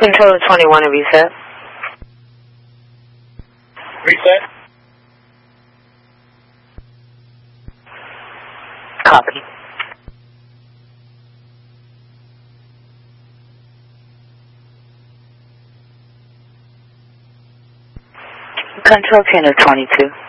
Control 21 and reset. Reset. Copy. Control channel 22.